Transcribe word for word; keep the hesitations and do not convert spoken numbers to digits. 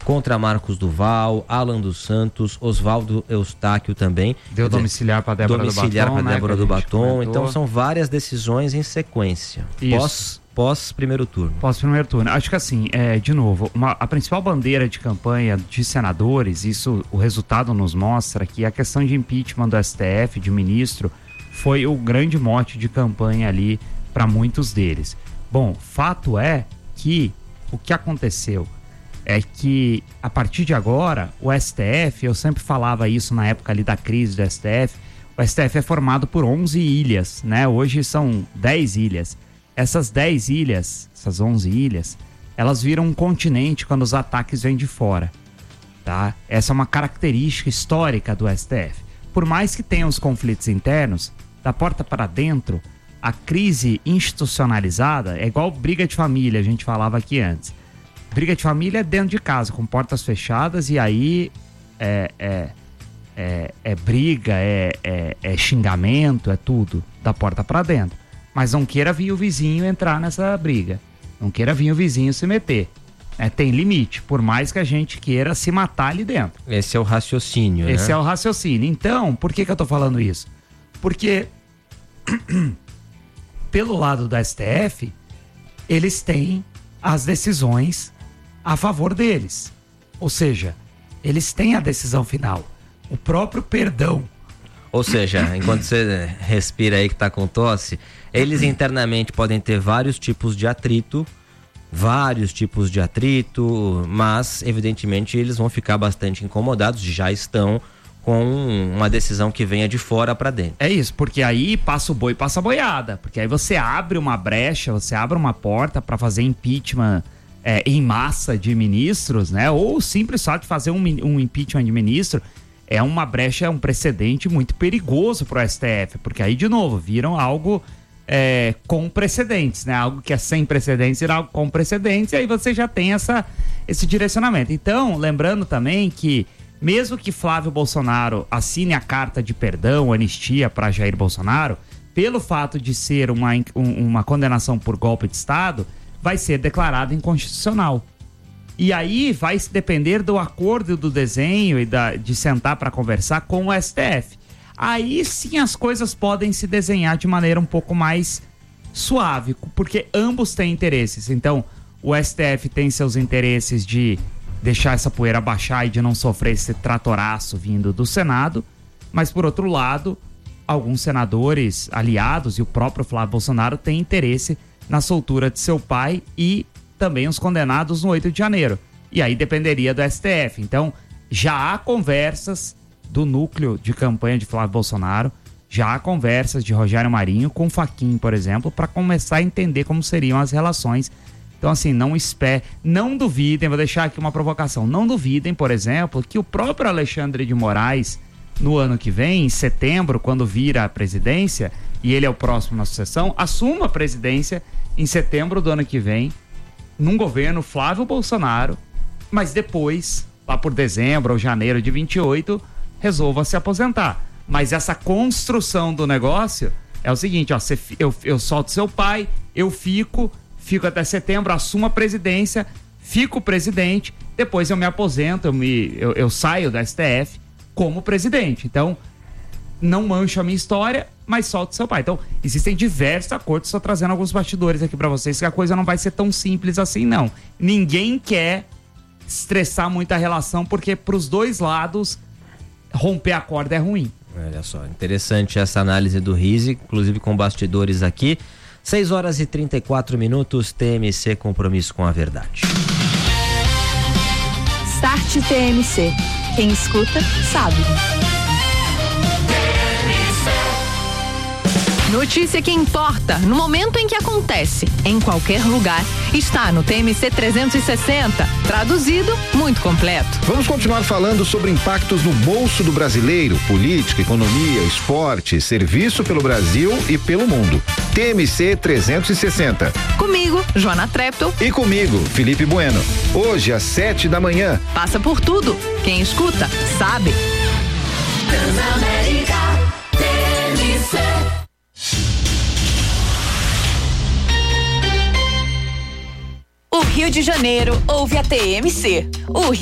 contra Marcos Duval, Alan dos Santos, Oswaldo Eustáquio também. Deu dizer, domiciliar para Débora domiciliar do Batom, para Débora né, do Batom. comentou. Então são várias decisões em sequência. Pós, pós primeiro turno. Pós primeiro turno. Acho que assim, é, de novo, uma, a principal bandeira de campanha de senadores, isso o resultado nos mostra que a questão de impeachment do S T F, de ministro, foi o grande mote de campanha ali para muitos deles. Bom, fato é que o que aconteceu é que a partir de agora o S T F, eu sempre falava isso na época ali da crise do S T F, o S T F é formado por onze ilhas, né? Hoje são dez ilhas. Essas dez ilhas, essas onze ilhas, elas viram um continente quando os ataques vêm de fora, tá? Essa é uma característica histórica do S T F. Por mais que tenha os conflitos internos, da porta para dentro, a crise institucionalizada é igual briga de família, a gente falava aqui antes. Briga de família é dentro de casa, com portas fechadas, e aí é, é, é, é briga, é, é, é xingamento, é tudo da porta para dentro. Mas não queira vir o vizinho entrar nessa briga. Não queira vir o vizinho se meter. É, tem limite, por mais que a gente queira se matar ali dentro. Esse é o raciocínio, Esse né? é o raciocínio. Então, por que que eu tô falando isso? Porque, pelo lado do S T F, eles têm as decisões a favor deles. Ou seja, eles têm a decisão final. O próprio perdão. Ou seja, enquanto você respira aí que tá com tosse, eles internamente podem ter vários tipos de atrito, vários tipos de atrito, mas evidentemente eles vão ficar bastante incomodados, já estão com uma decisão que venha de fora para dentro. É isso, porque aí passa o boi, passa a boiada, porque aí você abre uma brecha, você abre uma porta para fazer impeachment é, em massa de ministros, né? Ou simples só de fazer um, um impeachment de ministro. É uma brecha, é um precedente muito perigoso pro S T F, porque aí, de novo, viram algo é, com precedentes, né? Algo que é sem precedentes vira algo com precedentes, e aí você já tem essa, esse direcionamento. Então, lembrando também que, mesmo que Flávio Bolsonaro assine a carta de perdão, anistia para Jair Bolsonaro, pelo fato de ser uma, um, uma condenação por golpe de Estado, vai ser declarado inconstitucional. E aí vai depender do acordo do desenho e da, de sentar para conversar com o S T F. Aí sim as coisas podem se desenhar de maneira um pouco mais suave, porque ambos têm interesses. Então, o S T F tem seus interesses de deixar essa poeira baixar e de não sofrer esse tratoraço vindo do Senado, mas por outro lado, alguns senadores aliados e o próprio Flávio Bolsonaro têm interesse na soltura de seu pai e também os condenados no oito de janeiro. E aí dependeria do S T F. Então, já há conversas do núcleo de campanha de Flávio Bolsonaro, já há conversas de Rogério Marinho com Fachin, por exemplo, para começar a entender como seriam as relações. Então, assim, não espere, não duvidem, vou deixar aqui uma provocação, não duvidem, por exemplo, que o próprio Alexandre de Moraes, no ano que vem, em setembro, quando vira a presidência, e ele é o próximo na sucessão, assuma a presidência em setembro do ano que vem, num governo Flávio Bolsonaro, mas depois, lá por dezembro ou janeiro de vinte e oito, resolva se aposentar. Mas essa construção do negócio é o seguinte, ó, cê, eu, eu solto seu pai, eu fico, fico até setembro, assumo a presidência, fico presidente, depois eu me aposento, eu, me, eu, eu saio da S T F como presidente. Então, não mancho a minha história, mas solto seu pai. Então, existem diversos acordos, estou trazendo alguns bastidores aqui para vocês, que a coisa não vai ser tão simples assim, não. Ninguém quer estressar muito a relação, porque pros dois lados, romper a corda é ruim. Olha só, interessante essa análise do Rizzi, inclusive com bastidores aqui. seis horas e trinta e quatro minutos, T M C, compromisso com a verdade. Start T M C. Quem escuta, sabe. Notícia que importa, no momento em que acontece, em qualquer lugar, está no T M C trezentos e sessenta. Traduzido, muito completo. Vamos continuar falando sobre impactos no bolso do brasileiro, política, economia, esporte, serviço pelo Brasil e pelo mundo. T M C trezentos e sessenta. Comigo, Joana Treptow. E comigo, Felipe Bueno. Hoje, às sete da manhã. Passa por tudo. Quem escuta, sabe. Transamérica, T M C. O Rio de Janeiro ouve a T M C. O